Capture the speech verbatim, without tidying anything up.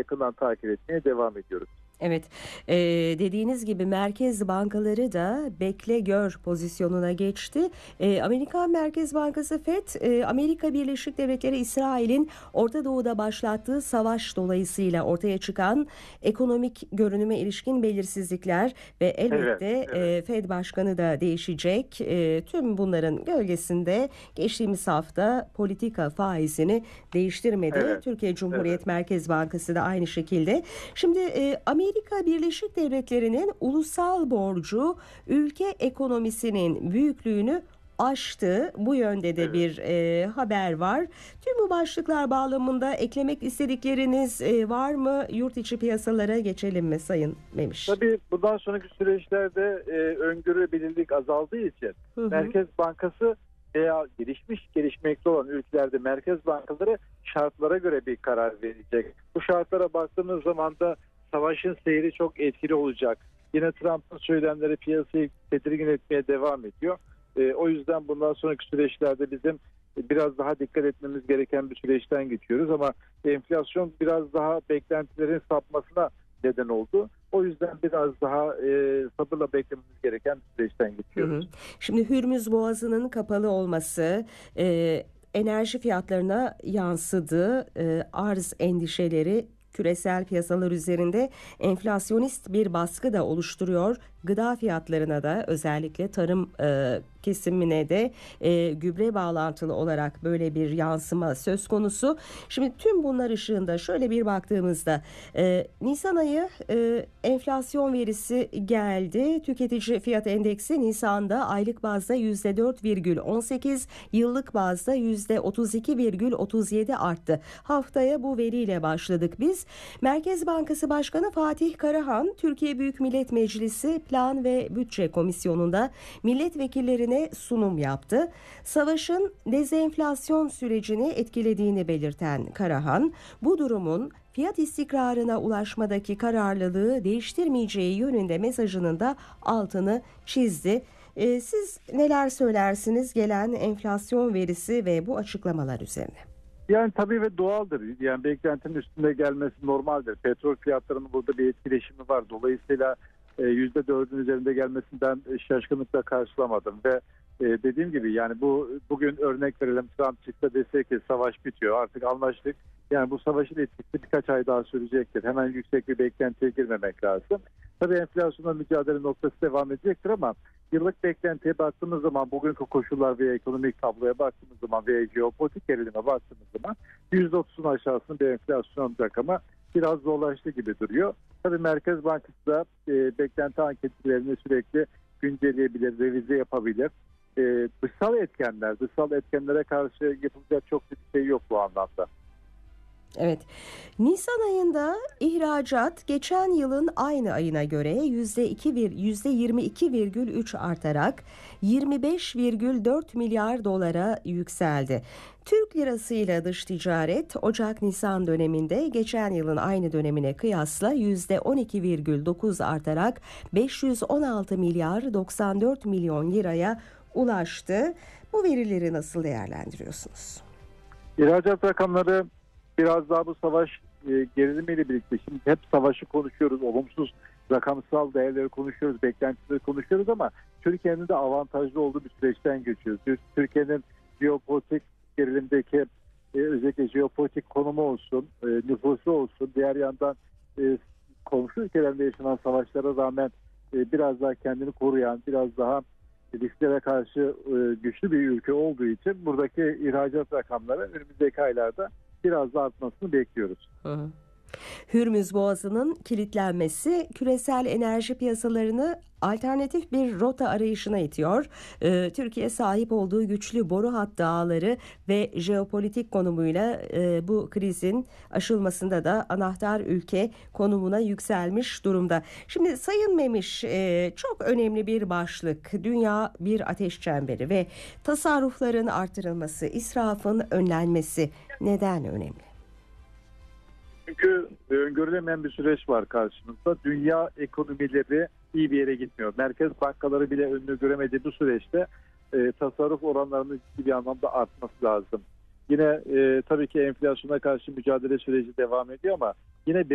yakından takip etmeye devam ediyoruz. Evet, e, dediğiniz gibi merkez bankaları da bekle gör pozisyonuna geçti. E, Amerikan Merkez Bankası Fed, e, Amerika Birleşik Devletleri İsrail'in Orta Doğu'da başlattığı savaş dolayısıyla ortaya çıkan ekonomik görünüme ilişkin belirsizlikler ve Evet, elbette evet, e, Fed Başkanı da değişecek. E, tüm bunların gölgesinde geçtiğimiz hafta politika faizini değiştirmedi. evet, Türkiye evet. Cumhuriyet Merkez Bankası da aynı şekilde. Şimdi e, Amerika Birleşik Devletleri'nin ulusal borcu ülke ekonomisinin büyüklüğünü aştı. Bu yönde de Evet. bir e, haber var. Tüm bu başlıklar bağlamında eklemek istedikleriniz e, var mı? Yurt içi piyasalara geçelim mi Sayın Memiş? Tabii bundan sonraki süreçlerde e, öngörülebilirlik azaldığı için Hı hı. Merkez Bankası veya gelişmiş gelişmekte olan ülkelerde merkez bankaları şartlara göre bir karar verecek. Bu şartlara baktığımız zaman da savaşın seyri çok etkili olacak. Yine Trump'ın söylemleri piyasayı tedirgin etmeye devam ediyor. E, o yüzden bundan sonraki süreçlerde bizim biraz daha dikkat etmemiz gereken bir süreçten geçiyoruz ama enflasyon biraz daha beklentilerin sapmasına neden oldu. O yüzden biraz daha e, sabırla beklememiz gereken bir süreçten Hı hı. geçiyoruz. Şimdi Hürmüz Boğazı'nın kapalı olması e, enerji fiyatlarına yansıdı. E, arz endişeleri küresel piyasalar üzerinde enflasyonist bir baskı da oluşturuyor. Gıda fiyatlarına da özellikle tarım e, kesimine de e, gübre bağlantılı olarak böyle bir yansıma söz konusu. Şimdi tüm bunlar ışığında şöyle bir baktığımızda e, Nisan ayı e, enflasyon verisi geldi. Tüketici fiyat endeksi Nisan'da aylık bazda yüzde dört virgül on sekiz, yıllık bazda yüzde otuz iki virgül otuz yedi arttı. Haftaya bu veriyle başladık biz. Merkez Bankası Başkanı Fatih Karahan, Türkiye Büyük Millet Meclisi Plan ve Bütçe Komisyonu'nda milletvekillerine sunum yaptı. Savaşın dezenflasyon sürecini etkilediğini belirten Karahan, bu durumun fiyat istikrarına ulaşmadaki kararlılığı değiştirmeyeceği yönünde mesajının da altını çizdi. Ee, siz neler söylersiniz gelen enflasyon verisi ve bu açıklamalar üzerine? Yani tabii ve doğaldır. Yani beklentinin üstünde gelmesi normaldir. Petrol fiyatlarının burada bir etkileşimi var. Dolayısıyla yüzde dördün üzerinde gelmesinden şaşkınlıkla karşılamadım ve e, dediğim gibi yani bu bugün örnek verelim, Trump çıktı dese ki savaş bitiyor, artık anlaştık. Yani bu savaşın etkisi birkaç ay daha sürecektir. Hemen yüksek bir beklentiye girmemek lazım. Tabii enflasyonla mücadele noktası devam edecektir ama yıllık beklentiye baktığımız zaman, bugünkü koşullar veya ekonomik tabloya baktığımız zaman veya jeopolitik gerilime baktığımız zaman yüzde otuzun aşağısında bir enflasyon rakamı biraz zorlaştı gibi duruyor. Tabii Merkez Bankası da e, beklenti anketlerini sürekli güncelleyebilir, revize yapabilir. E, dışsal etkenler, dışsal etkenlere karşı yapılacak çok bir şey yok bu anlamda. Evet. Nisan ayında ihracat geçen yılın aynı ayına göre yüzde iki yüzde yirmi iki virgül üç artarak yirmi beş virgül dört milyar dolara yükseldi. Türk lirası ile dış ticaret Ocak-Nisan döneminde geçen yılın aynı dönemine kıyasla yüzde on iki virgül dokuz artarak beş yüz on altı milyar doksan dört milyon liraya ulaştı. Bu verileri nasıl değerlendiriyorsunuz? İhracat rakamları biraz daha bu savaş e, gerilimiyle birlikte, şimdi hep savaşı konuşuyoruz, olumsuz rakamsal değerleri konuşuyoruz, beklentileri konuşuyoruz ama Türkiye'nin de avantajlı olduğu bir süreçten geçiyoruz. Türkiye'nin jeopolitik gerilimdeki e, özellikle jeopolitik konumu olsun, e, nüfusu olsun, diğer yandan e, komşu ülkelerinde yaşanan savaşlara rağmen e, biraz daha kendini koruyan, biraz daha risklere karşı e, güçlü bir ülke olduğu için buradaki ihracat rakamları önümüzdeki aylarda biraz da artmasını bekliyoruz. Hı hı. Hürmüz Boğazı'nın kilitlenmesi küresel enerji piyasalarını alternatif bir rota arayışına itiyor. Ee, Türkiye sahip olduğu güçlü boru hattı ağları ve jeopolitik konumuyla e, bu krizin aşılmasında da anahtar ülke konumuna yükselmiş durumda. Şimdi Sayın Memiş, e, çok önemli bir başlık. Dünya bir ateş çemberi ve tasarrufların artırılması, israfın önlenmesi neden önemli? Çünkü öngörülemeyen bir süreç var karşımızda. Dünya ekonomileri iyi bir yere gitmiyor. Merkez bankaları bile önünü göremediği bu süreçte e, tasarruf oranlarının ciddi bir anlamda artması lazım. Yine e, tabii ki enflasyona karşı mücadele süreci devam ediyor ama yine bir